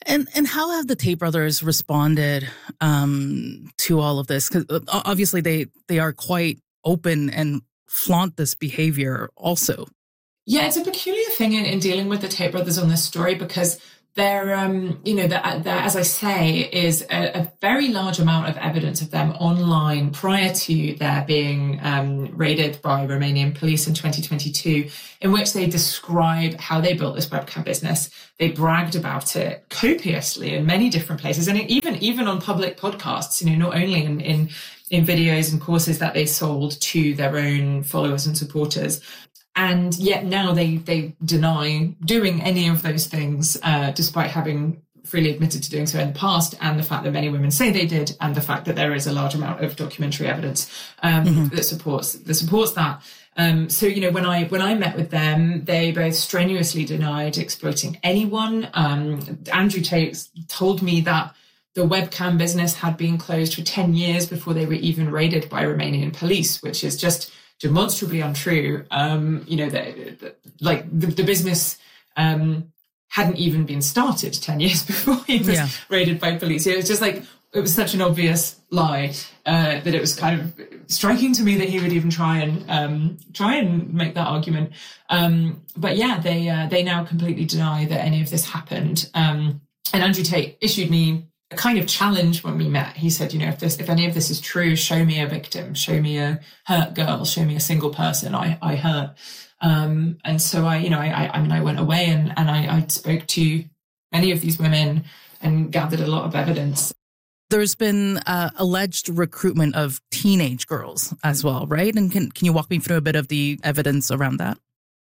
And how have the Tate brothers responded to all of this? Because obviously they are quite open and flaunt this behavior also. Yeah, it's a peculiar thing in dealing with the Tate brothers on this story, because there, as I say, is a very large amount of evidence of them online prior to their being raided by Romanian police in 2022, in which they describe how they built this webcam business. They bragged about it copiously in many different places, and even on public podcasts. Not only in videos and courses that they sold to their own followers and supporters. And yet now they deny doing any of those things, despite having freely admitted to doing so in the past, and the fact that many women say they did, and the fact that there is a large amount of documentary evidence that supports that. So when I met with them, they both strenuously denied exploiting anyone. Andrew Tate told me that the webcam business had been closed for 10 years before they were even raided by Romanian police, which is just demonstrably untrue. The business hadn't even been started 10 years before he was raided by police. It was just it was such an obvious lie that it was kind of striking to me that he would even try and make that argument. But yeah, they now completely deny that any of this happened. And Andrew Tate issued me a kind of challenge when we met. He said, if any of this is true, show me a victim, show me a hurt girl, show me a single person I hurt. And so I went away and I spoke to many of these women and gathered a lot of evidence. There's been alleged recruitment of teenage girls as well, right? And can you walk me through a bit of the evidence around that?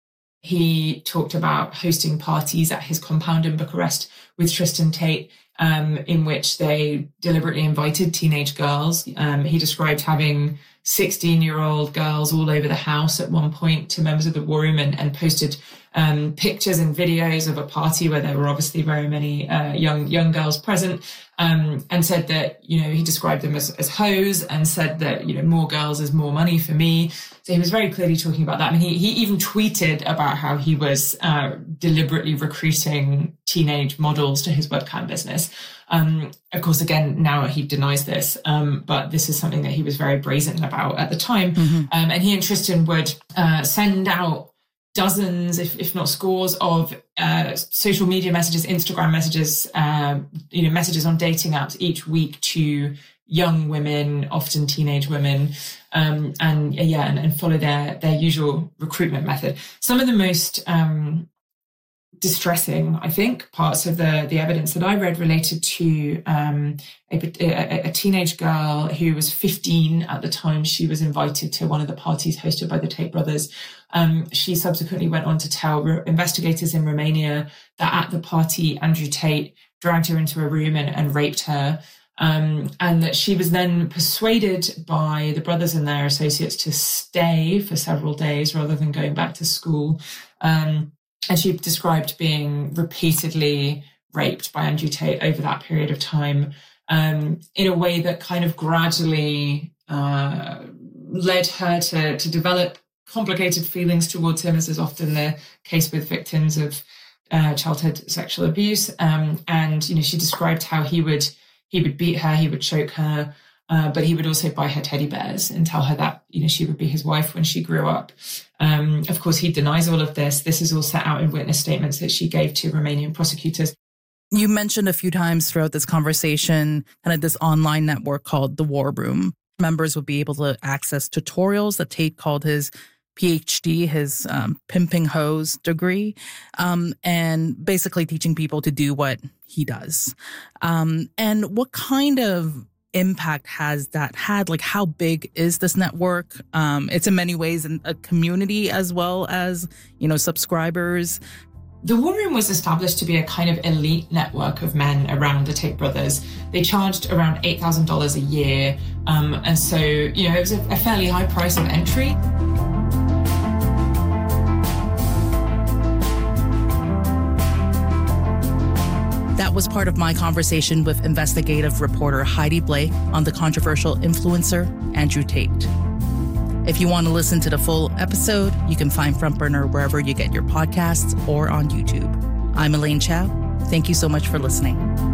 He talked about hosting parties at his compound in Bucharest with Tristan Tate, in which they deliberately invited teenage girls. He described having 16-year-old girls all over the house at one point to members of the War Room, and posted pictures and videos of a party where there were obviously very many young girls present, and said that, he described them as hoes, and said that, more girls is more money for me. So he was very clearly talking about that. I mean, he even tweeted about how he was deliberately recruiting teenage models to his webcam business. Of course, again, now he denies this, but this is something that he was very brazen about at the time. Mm-hmm. And he and Tristan would send out dozens, if not scores, of social media messages, Instagram messages, messages on dating apps each week to young women, often teenage women, and follow their usual recruitment method. Some of the most distressing, I think, parts of the evidence that I read related to a teenage girl who was 15 at the time she was invited to one of the parties hosted by the Tate brothers. She subsequently went on to tell investigators in Romania that at the party, Andrew Tate dragged her into a room and raped her. And that she was then persuaded by the brothers and their associates to stay for several days rather than going back to school. And she described being repeatedly raped by Andrew Tate over that period of time, in a way that kind of gradually led her to develop complicated feelings towards him, as is often the case with victims of childhood sexual abuse. And she described how he would beat her, he would choke her, but he would also buy her teddy bears and tell her that, she would be his wife when she grew up. Of course, he denies all of this. This is all set out in witness statements that she gave to Romanian prosecutors. You mentioned a few times throughout this conversation kind of this online network called the War Room. Members would be able to access tutorials that Tate called his PhD, his pimping hoes degree, and basically teaching people to do what he does. And what kind of impact has that had? Like, how big is this network? It's in many ways a community as well as, subscribers. The War Room was established to be a kind of elite network of men around the Tate brothers. They charged around $8,000 a year. And so, it was a fairly high price of entry. That was part of my conversation with investigative reporter Heidi Blake on the controversial influencer Andrew Tate. If you want to listen to the full episode, you can find Front Burner wherever you get your podcasts or on YouTube. I'm Elaine Chow. Thank you so much for listening.